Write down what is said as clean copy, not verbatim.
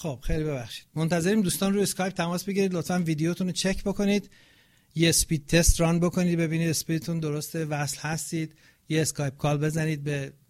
خب خیلی ببخشید. منتظریم دوستان رو اسکایپ تماس بگیرید، لطفاً ویدیوتون رو چک بکنید، یه اسپید تست ران بکنید ببینید اسپیدتون درسته، وصل هستید، یه اسکایپ کال بزنید به